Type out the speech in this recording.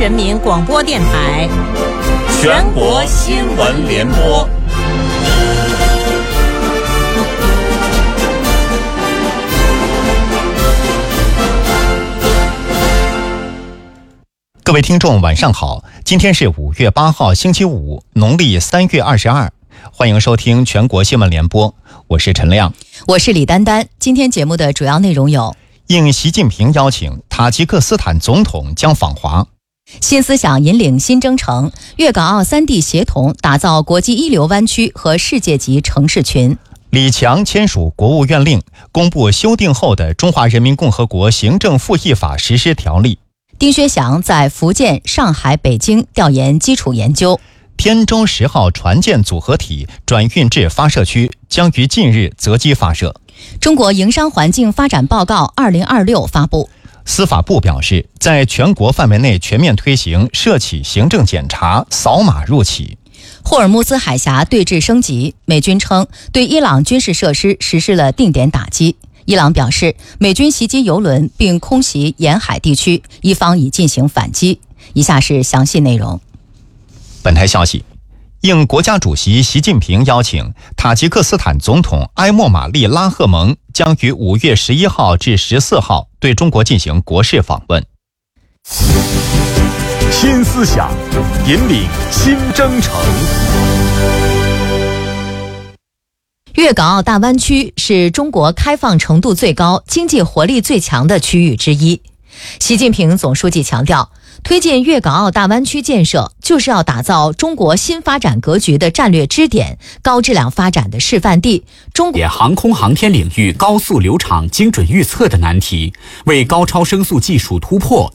人民广播电台全国新闻联播。 各位听众晚上好，今天是5月8号星期五，农历3月22，欢迎收听全国新闻联播，我是陈亮， 我是李丹丹。今天节目的主要内容有： 应习近平邀请，塔吉克斯坦总统将访华； 新思想引领新征程，粤港澳3地协同打造国际一流湾区和世界级城市群； 李强签署国务院令，公布修订后的《中华人民共和国行政复议法实施条例； 丁薛祥在福建、上海、北京调研基础研究； 天舟10号船舰组合体转运至发射区，将于近日择机发射。 中国营商环境发展报告2026发布。 司法部表示，在全国范围内全面推行涉企行政检查、扫码入企。 霍尔木兹海峡对峙升级，美军称对伊朗军事设施实施了定点打击。伊朗表示，美军袭击油轮并空袭沿海地区，伊方已进行反击。以下是详细内容。 本台消息，应国家主席习近平邀请，塔吉克斯坦总统埃莫马利拉赫蒙将于5月11号至14号对中国进行国事访问。 新思想引领新征程。 粤港澳大湾区是中国开放程度最高、经济活力最强的区域之一。习近平总书记强调，推进粤港澳大湾区建设，就是要打造中国新发展格局的战略支点、高质量发展的示范地。中国航空航天领域高速流畅、精准预测的难题，为高超声速技术突破